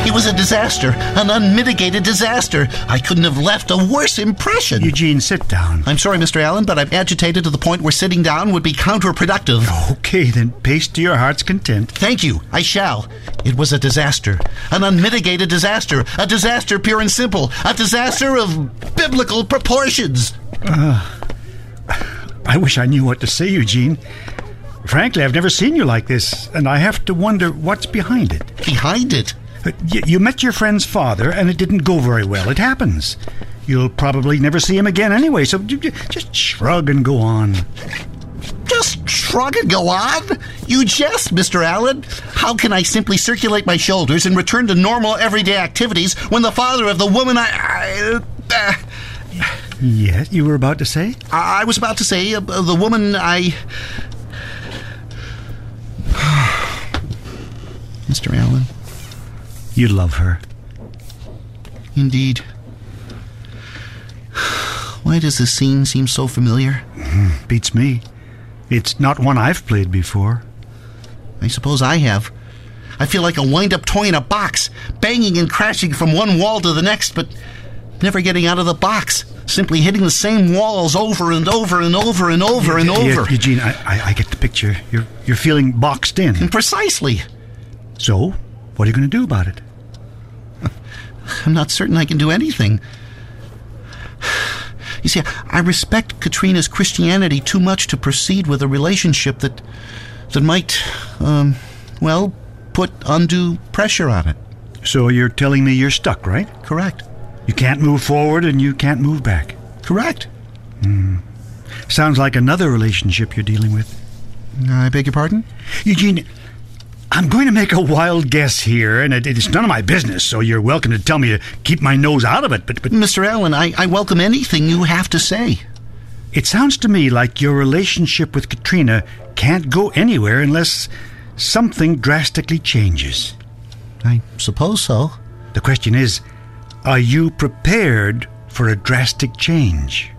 It was a disaster, an unmitigated disaster. I couldn't have left a worse impression. Eugene, sit down. I'm sorry, Mr. Allen, but I'm agitated to the point where sitting down would be counterproductive. Okay, then pace to your heart's content. Thank you, I shall. It was a disaster, an unmitigated disaster, a disaster pure and simple, a disaster of biblical proportions. I wish I knew what to say, Eugene. Frankly, I've never seen you like this, and I have to wonder what's behind it. Behind it? You met your friend's father, and it didn't go very well. It happens. You'll probably never see him again anyway, so just shrug and go on. Just shrug and go on? You jest, Mr. Allen. How can I simply circulate my shoulders and return to normal everyday activities when the father of the woman Yes, you were about to say? I was about to say, the woman I... Mr. Allen. You love her. Indeed. Why does this scene seem so familiar? Beats me. It's not one I've played before. I suppose I have. I feel like a wind-up toy in a box, banging and crashing from one wall to the next, but never getting out of the box. Simply hitting the same walls over and over and over and over and over. Eugene, I get the picture. You're feeling boxed in. Precisely. So, what are you going to do about it? I'm not certain I can do anything. You see, I respect Katrina's Christianity too much to proceed with a relationship that might, put undue pressure on it. So you're telling me you're stuck, right? Correct. You can't move forward and you can't move back. Correct. Sounds like another relationship you're dealing with. I beg your pardon? Eugene, I'm going to make a wild guess here, and it's none of my business, so you're welcome to tell me to keep my nose out of it, but... Mr. Allen, I welcome anything you have to say. It sounds to me like your relationship with Katrina can't go anywhere unless something drastically changes. I suppose so. The question is, are you prepared for a drastic change?